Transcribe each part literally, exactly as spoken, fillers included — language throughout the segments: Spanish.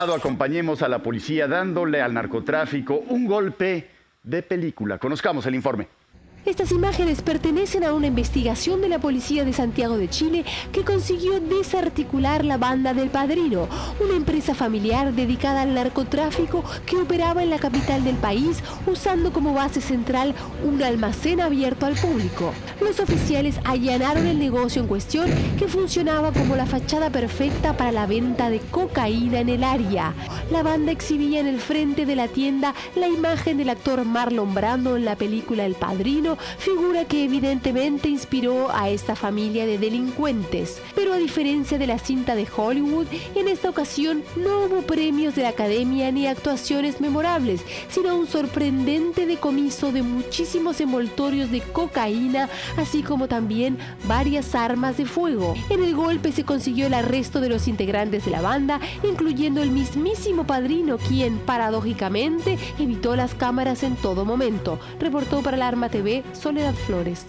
Acompañemos a la policía dándole al narcotráfico un golpe de película. Conozcamos el informe. Estas imágenes pertenecen a una investigación de la policía de Santiago de Chile que consiguió desarticular la banda del Padrino, una empresa familiar dedicada al narcotráfico que operaba en la capital del país usando como base central un almacén abierto al público. Los oficiales allanaron el negocio en cuestión, que funcionaba como la fachada perfecta para la venta de cocaína en el área. La banda exhibía en el frente de la tienda la imagen del actor Marlon Brando en la película El Padrino, figura que evidentemente inspiró a esta familia de delincuentes. Pero a diferencia de la cinta de Hollywood, en esta ocasión no hubo premios de la academia ni actuaciones memorables, sino un sorprendente decomiso de muchísimos envoltorios de cocaína, así como también varias armas de fuego. En el golpe se consiguió el arresto de los integrantes de la banda, incluyendo el mismísimo Padrino, quien paradójicamente evitó las cámaras en todo momento. Reportó para Alarma T V Soledad Flores.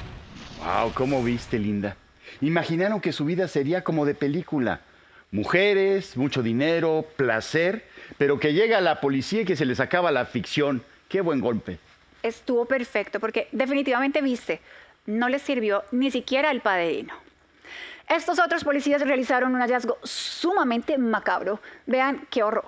Wow, ¿cómo viste, Linda? Imaginaron que su vida sería como de película. Mujeres, mucho dinero, placer, pero que llega la policía y que se les acaba la ficción. Qué buen golpe. Estuvo perfecto, porque definitivamente, viste, no les sirvió ni siquiera el Padrino. Estos otros policías realizaron un hallazgo sumamente macabro. Vean qué horror.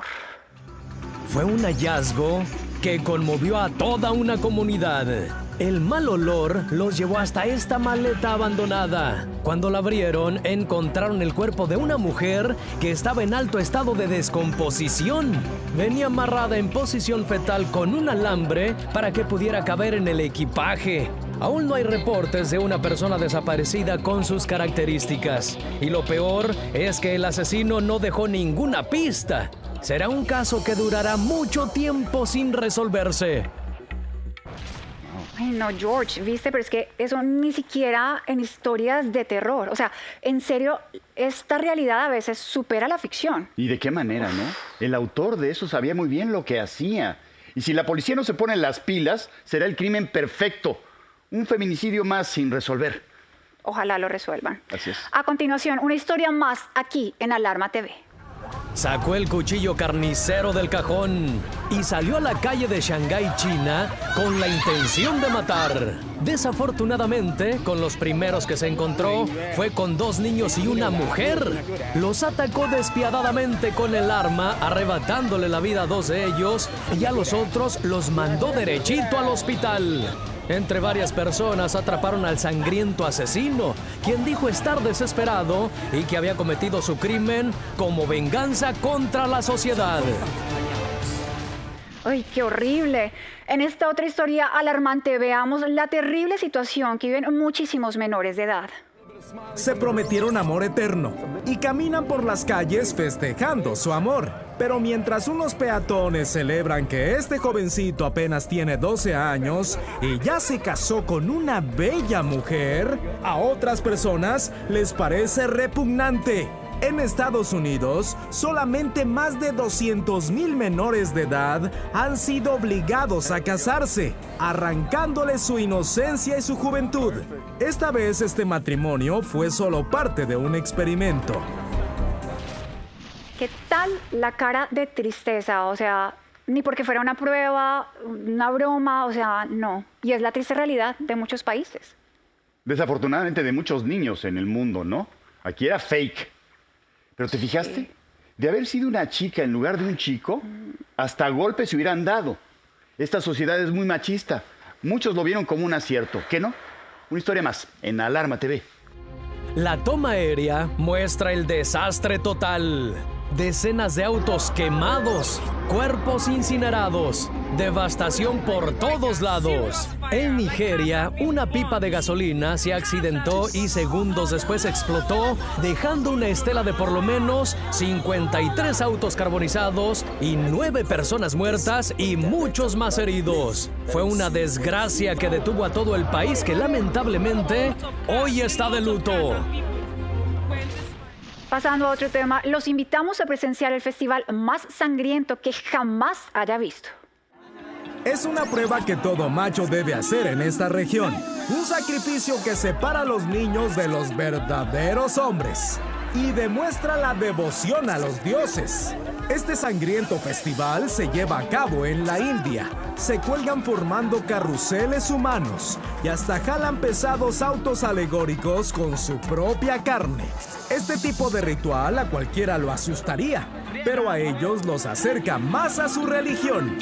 Fue un hallazgo que conmovió a toda una comunidad. El mal olor los llevó hasta esta maleta abandonada. Cuando la abrieron, encontraron el cuerpo de una mujer que estaba en alto estado de descomposición. Venía amarrada en posición fetal con un alambre para que pudiera caber en el equipaje. Aún no hay reportes de una persona desaparecida con sus características. Y lo peor es que el asesino no dejó ninguna pista. Será un caso que durará mucho tiempo sin resolverse. Ay, no, George, viste, pero es que eso ni siquiera en historias de terror. O sea, en serio, esta realidad a veces supera la ficción. ¿Y de qué manera, no? El autor de eso sabía muy bien lo que hacía. Y si la policía no se pone las pilas, será el crimen perfecto. Un feminicidio más sin resolver. Ojalá lo resuelvan. Así es. A continuación, una historia más aquí en Alarma T V. Sacó el cuchillo carnicero del cajón y salió a la calle de Shanghái, China, con la intención de matar. Desafortunadamente, con los primeros que se encontró, fue con dos niños y una mujer. Los atacó despiadadamente con el arma, arrebatándole la vida a dos de ellos, y a los otros los mandó derechito al hospital. Entre varias personas atraparon al sangriento asesino, quien dijo estar desesperado y que había cometido su crimen como venganza contra la sociedad. ¡Ay, qué horrible! En esta otra historia alarmante veamos la terrible situación que viven muchísimos menores de edad. Se prometieron amor eterno y caminan por las calles festejando su amor. Pero mientras unos peatones celebran que este jovencito apenas tiene doce años y ya se casó con una bella mujer, a otras personas les parece repugnante. En Estados Unidos, solamente más de doscientos mil menores de edad han sido obligados a casarse, arrancándoles su inocencia y su juventud. Esta vez este matrimonio fue solo parte de un experimento. ¿Qué tal la cara de tristeza? O sea, ni porque fuera una prueba, una broma, o sea, no. Y es la triste realidad de muchos países. Desafortunadamente de muchos niños en el mundo, ¿no? Aquí era fake. ¿Pero te fijaste? Sí. De haber sido una chica en lugar de un chico, hasta golpes se hubieran dado. Esta sociedad es muy machista. Muchos lo vieron como un acierto. ¿Qué no? Una historia más en Alarma T V. La toma aérea muestra el desastre total. Decenas de autos quemados, cuerpos incinerados, devastación por todos lados. En Nigeria, una pipa de gasolina se accidentó y segundos después explotó, dejando una estela de por lo menos cincuenta y tres autos carbonizados y nueve personas muertas y muchos más heridos. Fue una desgracia que detuvo a todo el país, que lamentablemente hoy está de luto. Pasando a otro tema, los invitamos a presenciar el festival más sangriento que jamás haya visto. Es una prueba que todo macho debe hacer en esta región. Un sacrificio que separa a los niños de los verdaderos hombres y demuestra la devoción a los dioses. Este sangriento festival se lleva a cabo en la India. Se cuelgan formando carruseles humanos y hasta jalan pesados autos alegóricos con su propia carne. Este tipo de ritual a cualquiera lo asustaría, pero a ellos los acerca más a su religión.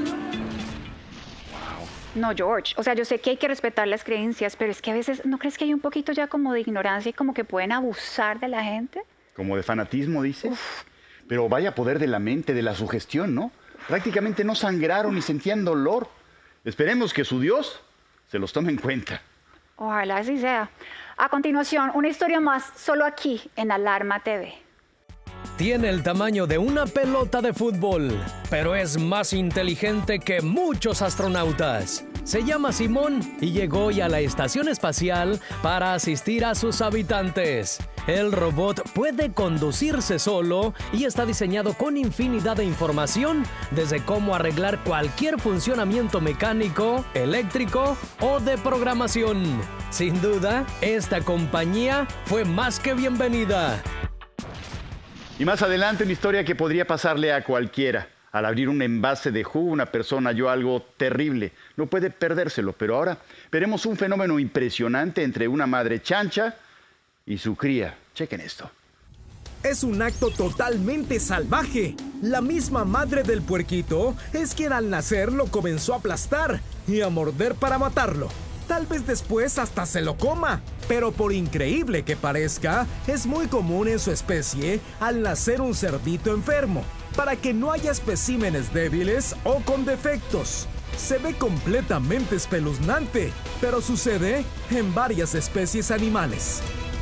No, George, o sea, yo sé que hay que respetar las creencias, pero es que a veces, ¿no crees que hay un poquito ya como de ignorancia y como que pueden abusar de la gente? Como de fanatismo, dices. Uf. Pero vaya poder de la mente, de la sugestión, ¿no? Prácticamente no sangraron ni sentían dolor. Esperemos que su Dios se los tome en cuenta. Ojalá así sea. A continuación, una historia más solo aquí en Alarma T V. Tiene el tamaño de una pelota de fútbol, pero es más inteligente que muchos astronautas. Se llama Simón y llegó hoy a la estación espacial para asistir a sus habitantes. El robot puede conducirse solo y está diseñado con infinidad de información, desde cómo arreglar cualquier funcionamiento mecánico, eléctrico o de programación. Sin duda, esta compañía fue más que bienvenida. Y más adelante una historia que podría pasarle a cualquiera. Al abrir un envase de jugo, una persona halló algo terrible. No puede perdérselo, pero ahora veremos un fenómeno impresionante entre una madre chancha y su cría. Chequen esto. Es un acto totalmente salvaje. La misma madre del puerquito es quien al nacer lo comenzó a aplastar y a morder para matarlo. Tal vez después hasta se lo coma. Pero por increíble que parezca, es muy común en su especie al nacer un cerdito enfermo, para que no haya especímenes débiles o con defectos. Se ve completamente espeluznante, pero sucede en varias especies animales.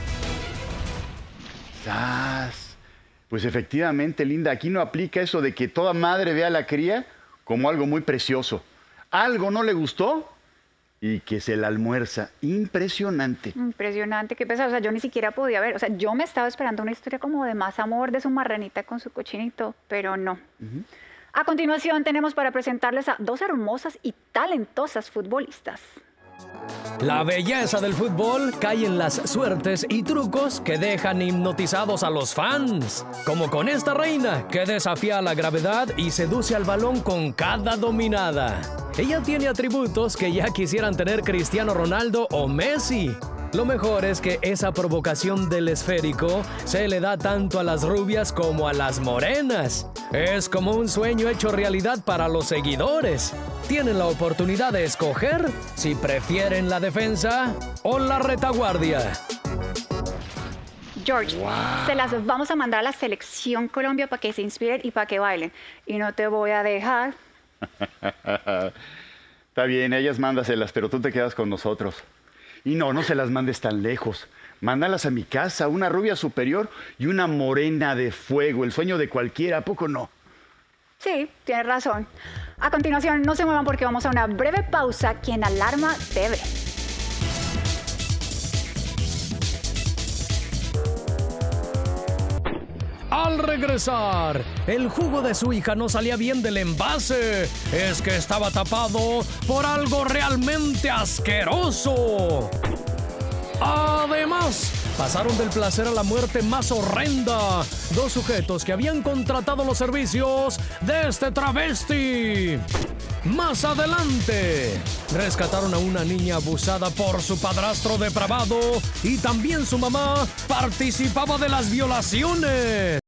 ¡Sas! Pues efectivamente, Linda, aquí no aplica eso de que toda madre ve a la cría como algo muy precioso. Algo no le gustó y que se la almuerza. Impresionante. Impresionante, qué pesado. O sea, yo ni siquiera podía ver. O sea, yo me estaba esperando una historia como de más amor de su marranita con su cochinito, pero no. Uh-huh. A continuación tenemos para presentarles a dos hermosas y talentosas futbolistas. La belleza del fútbol cae en las suertes y trucos que dejan hipnotizados a los fans. Como con esta reina que desafía la gravedad y seduce al balón con cada dominada. Ella tiene atributos que ya quisieran tener Cristiano Ronaldo o Messi. Lo mejor es que esa provocación del esférico se le da tanto a las rubias como a las morenas. Es como un sueño hecho realidad para los seguidores. Tienen la oportunidad de escoger si prefieren la defensa o la retaguardia. George, wow. Se las vamos a mandar a la Selección Colombia para que se inspiren y para que bailen. Y no te voy a dejar. Está bien, ellas mándaselas, pero tú te quedas con nosotros. Y no, no se las mandes tan lejos. Mándalas a mi casa, una rubia superior y una morena de fuego. El sueño de cualquiera, ¿a poco no? Sí, tienes razón. A continuación, no se muevan porque vamos a una breve pausa aquí en Alarma T V. Al regresar, el jugo de su hija no salía bien del envase. Es que estaba tapado por algo realmente asqueroso. Además, pasaron del placer a la muerte más horrenda. Dos sujetos que habían contratado los servicios de este travesti. Más adelante, rescataron a una niña abusada por su padrastro depravado y también su mamá participaba de las violaciones.